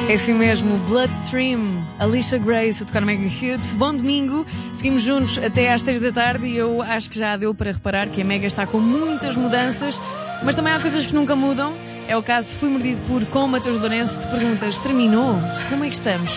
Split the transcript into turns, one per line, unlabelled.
É assim mesmo, Bloodstream, Alicia Grace a tocar Mega Hits. Bom domingo, seguimos juntos até às 3 da tarde e eu acho que já deu para reparar que a Mega está com muitas mudanças, mas também há coisas que nunca mudam. É o caso Fui Mordido por com Mateus Lourenço. Te perguntas, terminou? Como é que estamos?